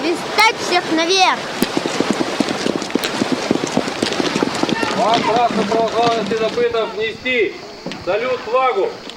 свистать всех наверх. Вам, красных православных следопытов, нести салют флагу.